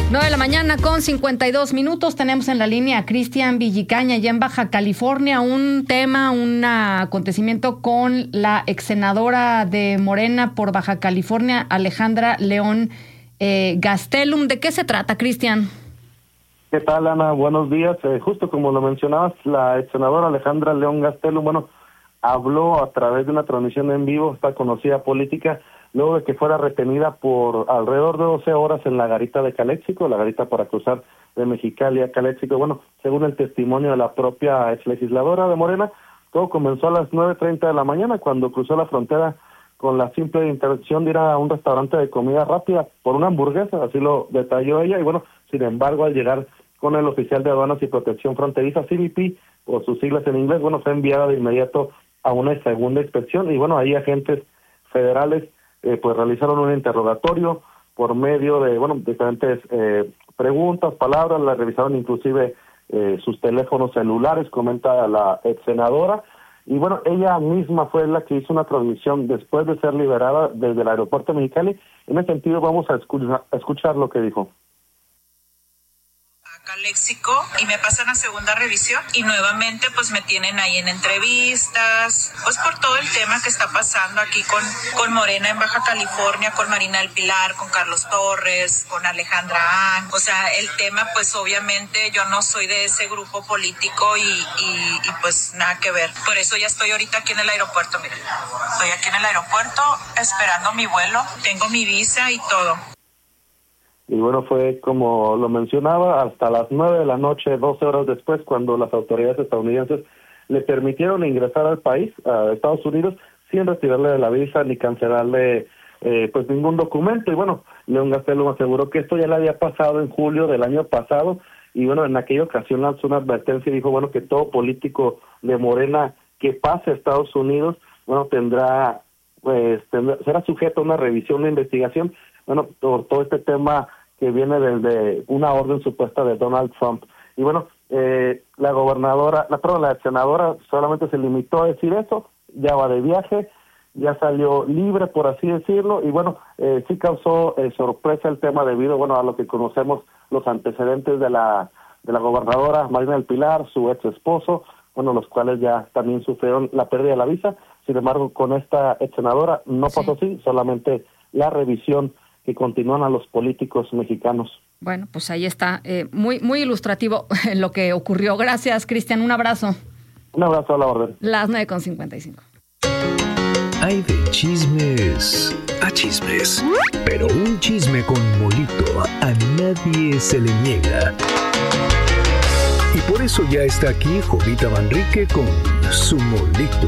9:52 a.m. Tenemos en la línea a Cristian Villicaña, ya en Baja California, un acontecimiento con la exsenadora de Morena por Baja California, Alejandra León Gastelum. ¿De qué se trata, Cristian? ¿Qué tal, Ana? Buenos días. Justo como lo mencionabas, la exsenadora Alejandra León Gastelum, habló a través de una transmisión en vivo, esta conocida política, luego de que fuera retenida por alrededor de 12 horas en la garita de Calexico, la garita para cruzar de Mexicali a Calexico. Según el testimonio de la propia exlegisladora de Morena, todo comenzó a las 9:30 de la mañana, cuando cruzó la frontera con la simple intención de ir a un restaurante de comida rápida por una hamburguesa, así lo detalló ella, y sin embargo, al llegar con el oficial de aduanas y protección fronteriza, CBP, por sus siglas en inglés, fue enviada de inmediato a una segunda inspección, y ahí agentes federales realizaron un interrogatorio por medio de diferentes preguntas, palabras, la revisaron inclusive sus teléfonos celulares, comenta la ex senadora, y ella misma fue la que hizo una transmisión después de ser liberada desde el aeropuerto de Mexicali. En ese sentido vamos a escuchar lo que dijo. Calexico y me pasan a segunda revisión y nuevamente me tienen ahí en entrevistas, por todo el tema que está pasando aquí con Morena en Baja California, con Marina del Pilar, con Carlos Torres, con Alejandra Ang. El tema obviamente yo no soy de ese grupo político y nada que ver. Por eso ya estoy ahorita aquí en el aeropuerto, miren. Estoy aquí en el aeropuerto esperando mi vuelo, tengo mi visa y todo. Y fue como lo mencionaba, hasta las 9 de la noche, 12 horas después, cuando las autoridades estadounidenses le permitieron ingresar al país, a Estados Unidos, sin retirarle de la visa ni cancelarle ningún documento. Y León Gastelum aseguró que esto ya le había pasado en julio del año pasado, y en aquella ocasión lanzó una advertencia y dijo, que todo político de Morena que pase a Estados Unidos, será sujeto a una revisión, una investigación, por todo este tema que viene desde una orden supuesta de Donald Trump. Y la senadora solamente se limitó a decir eso, ya va de viaje, ya salió libre, por así decirlo, y sí causó sorpresa el tema debido, a lo que conocemos los antecedentes de la gobernadora Marina del Pilar, su ex esposo, los cuales ya también sufrieron la pérdida de la visa. Sin embargo, con esta ex senadora no pasó así, solamente la revisión que continúan a los políticos mexicanos. Bueno, pues ahí está, muy ilustrativo lo que ocurrió. Gracias, Cristian, un abrazo. Un abrazo a la orden. Las 9:55. Hay de chismes a chismes, pero un chisme con molito a nadie se le niega. Y por eso ya está aquí Jovita Manrique con su molito.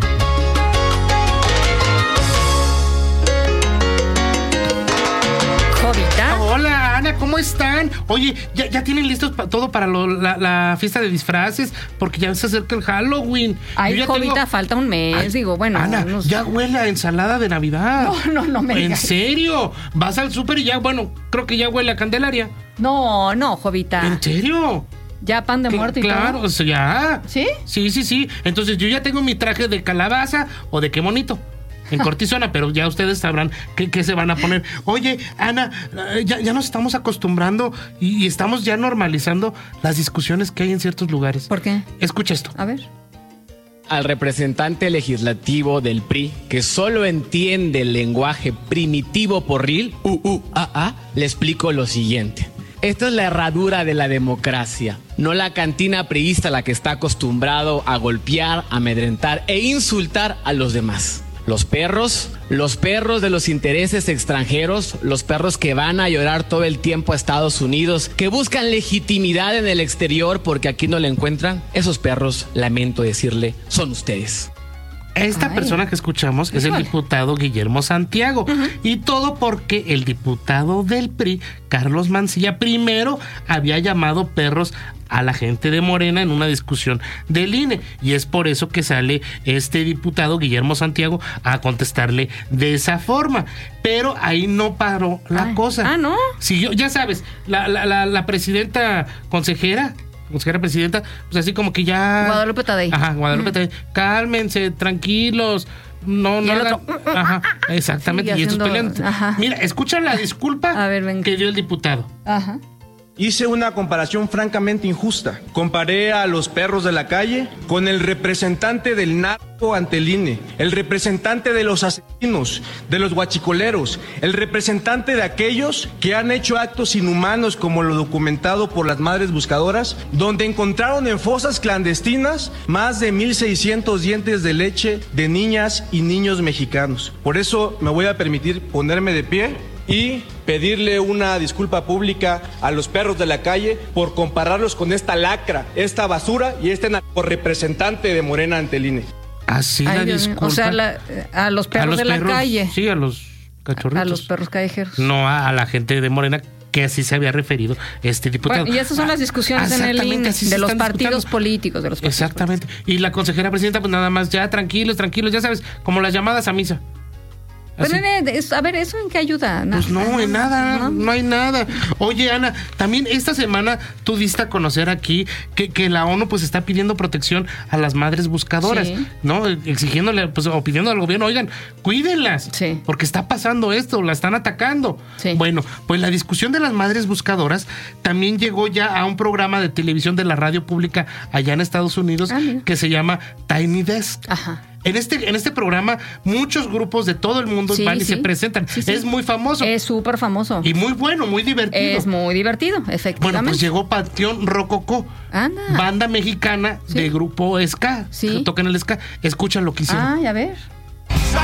Hola, Ana, ¿cómo están? Oye, ¿ya tienen listos todo para la fiesta de disfraces? Porque ya se acerca el Halloween. Ay, Jovita, falta un mes. Ana, ya huele a ensalada de Navidad. No me digas. ¿En serio? Vas al súper y ya, creo que ya huele a Candelaria. No, Jovita. ¿En serio? Ya pan de muerto y todo. Claro, ya. ¿Sí? Sí. Entonces yo ya tengo mi traje de calabaza o de qué monito. En cortisona, pero ya ustedes sabrán qué se van a poner. Oye, Ana, ya nos estamos acostumbrando y estamos ya normalizando las discusiones que hay en ciertos lugares. ¿Por qué? Escucha esto. A ver. Al representante legislativo del PRI, que solo entiende el lenguaje primitivo porril, le explico lo siguiente. Esta es la herradura de la democracia, no la cantina priista la que está acostumbrado a golpear, amedrentar e insultar a los demás. Los perros de los intereses extranjeros, los perros que van a llorar todo el tiempo a Estados Unidos, que buscan legitimidad en el exterior porque aquí no la encuentran, esos perros, lamento decirle, son ustedes. Esta persona que escuchamos es el diputado Guillermo Santiago. Y todo porque el diputado del PRI, Carlos Mancilla, primero había llamado perros a la gente de Morena en una discusión del INE. Y es por eso que sale este diputado Guillermo Santiago a contestarle de esa forma. Pero ahí no paró la cosa. ¿No? Siguió, ya sabes, la presidenta consejera presidenta, pues así como que ya... Guadalupe Tadei. Ajá, Guadalupe Tadei. Cálmense, tranquilos. No, y el otro... Ajá, exactamente. Y estos peleando. Ajá. Mira, escucha la disculpa que dio el diputado. Ajá. Hice una comparación francamente injusta. Comparé a los perros de la calle con el representante del narco ante el INE, el representante de los asesinos, de los guachicoleros, el representante de aquellos que han hecho actos inhumanos como lo documentado por las madres buscadoras, donde encontraron en fosas clandestinas más de 1,600 dientes de leche de niñas y niños mexicanos. Por eso me voy a permitir ponerme de pie y pedirle una disculpa pública a los perros de la calle por compararlos con esta lacra, esta basura y este narcorrepresentante de Morena ante el INE. Así la disculpa. O sea, a los perros de la calle. Sí, a los cachorritos. A los perros callejeros. No a la gente de Morena, que así se había referido este diputado. Bueno, y esas son las discusiones en el INE, de los partidos políticos. Exactamente. Y la consejera presidenta, pues nada más, ya tranquilos, ya sabes, como las llamadas a misa. Pero, a ver, ¿eso en qué ayuda? Pues no, en nada, no hay nada. Oye, Ana, también esta semana tú diste a conocer aquí que la ONU pues está pidiendo protección a las madres buscadoras, sí, ¿no? Exigiéndole, pues, o pidiendo al gobierno, oigan, cuídenlas, sí, porque está pasando esto, la están atacando. Sí. Bueno, pues la discusión de las madres buscadoras también llegó ya a un programa de televisión de la radio pública allá en Estados Unidos que se llama Tiny Desk. Ajá. En este programa, muchos grupos de todo el mundo van y se presentan. Sí. Es muy famoso. Es súper famoso. Y muy bueno, muy divertido. Es muy divertido, efectivamente. Bueno, pues llegó Panteón Rococó. Anda. Banda mexicana de grupo ska. Sí. Que tocan el ska. Escucha lo que hicieron. Ay, a ver.